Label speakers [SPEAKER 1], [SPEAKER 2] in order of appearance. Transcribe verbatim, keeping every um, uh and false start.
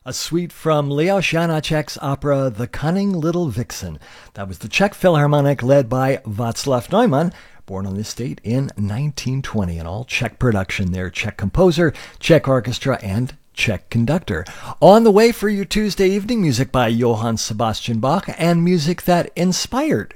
[SPEAKER 1] A suite from Leos Janáček's opera The Cunning Little Vixen. That was the Czech Philharmonic led by Václav Neumann, born on this date in nineteen twenty. An all-Czech production there. Czech composer, Czech orchestra, and Czech conductor. On the way for your Tuesday evening, music by Johann Sebastian Bach and music that inspired